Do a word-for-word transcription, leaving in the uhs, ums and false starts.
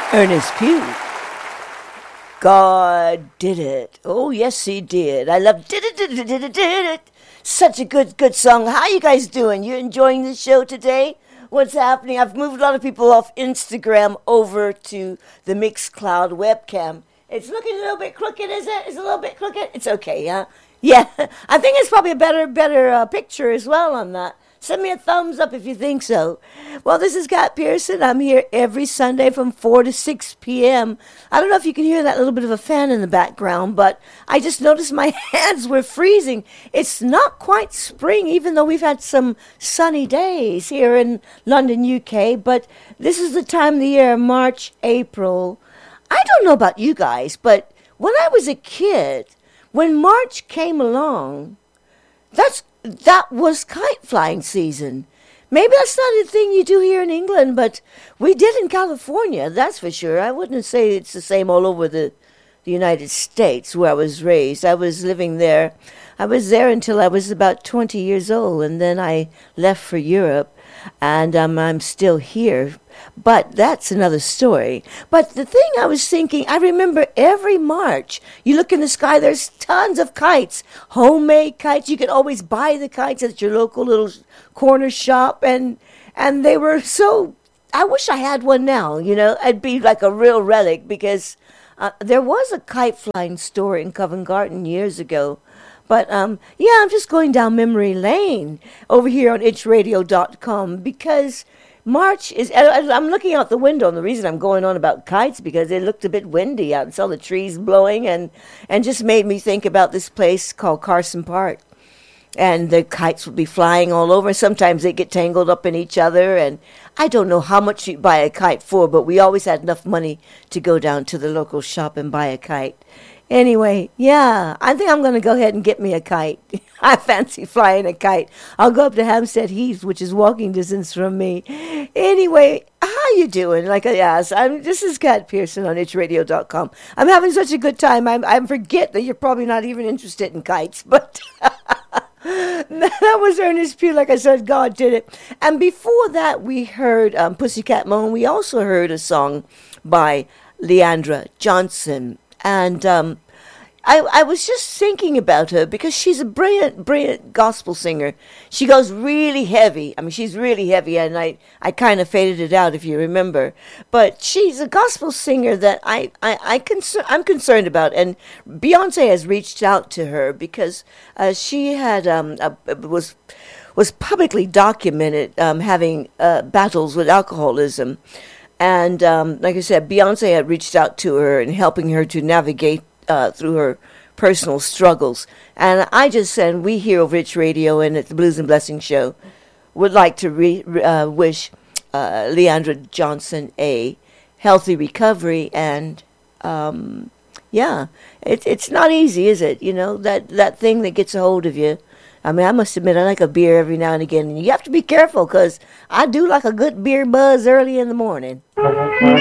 Ernest Pugh. God did it. Oh, yes, he did. I love did it, did it, did it, did it. Such a good, good song. How you guys doing? You enjoying the show today? What's happening? I've moved a lot of people off Instagram over to the Mixcloud webcam. It's looking a little bit crooked, is it? It's a little bit crooked. It's okay, huh? Yeah, I think it's probably a better, better uh, picture as well on that. Send me a thumbs up if you think so. Well, this is Kat Pearson. I'm here every Sunday from four to six p.m. I don't know if you can hear that little bit of a fan in the background, but I just noticed my hands were freezing. It's not quite spring, even though we've had some sunny days here in London, U K. But this is the time of the year, March, April. I don't know about you guys, but when I was a kid, when March came along, that's that was kite flying season. Maybe that's not a thing you do here in England, but we did in California, that's for sure. I wouldn't say it's the same all over the, the United States where I was raised. I was living there. I was there until I was about twenty years old, and then I left for Europe, and um, I'm still here. But that's another story. But the thing I was thinking, I remember every March, you look in the sky, there's tons of kites, homemade kites. You could always buy the kites at your local little corner shop, and and they were so, I wish I had one now, you know. It'd be like a real relic, because uh, there was a kite flying store in Covent Garden years ago. But, um, yeah, I'm just going down memory lane over here on itch radio dot com, because March is, I'm looking out the window, and the reason I'm going on about kites, because it looked a bit windy out and saw the trees blowing, and, and just made me think about this place called Carson Park. And the kites would be flying all over. Sometimes they get tangled up in each other, and I don't know how much you buy a kite for, but we always had enough money to go down to the local shop and buy a kite. Anyway, yeah, I think I'm going to go ahead and get me a kite. I fancy flying a kite. I'll go up to Hampstead Heath, which is walking distance from me. Anyway, how you doing? Like I asked, I'm, this is Kat Pearson on itch radio dot com. I'm having such a good time. I'm, I forget that you're probably not even interested in kites, but that was Ernest Pugh. Like I said, God did it. And before that, we heard um, Pussycat Moan. We also heard a song by Leandra Johnson. And um, I, I was just thinking about her, because she's a brilliant, brilliant gospel singer. She goes really heavy. I mean, she's really heavy, and I, I kind of faded it out, if you remember. But she's a gospel singer that I, I, I concern, I'm concerned about. And Beyonce has reached out to her, because uh, she had um, a, was was publicly documented um, having uh, battles with alcoholism. And um, like I said, Beyonce had reached out to her and helping her to navigate uh, through her personal struggles. And I just said, we here over Itch Radio and at the Blues and Blessings Show would like to re- uh, wish uh, Leandra Johnson a healthy recovery. And um, yeah, it, it's not easy, is it? You know, that, that thing that gets a hold of you. I mean, I must admit, I like a beer every now and again. And you have to be careful, because I do like a good beer buzz early in the morning.